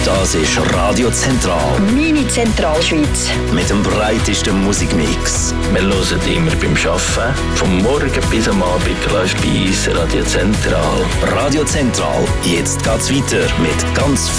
Das ist Radio Zentral. Meine Zentralschweiz. Mit dem breitesten Musikmix. Wir hören immer beim Arbeiten. Vom Morgen bis am Abend läuft bei uns Radio Zentral. Radio Zentral. Jetzt geht's weiter mit ganz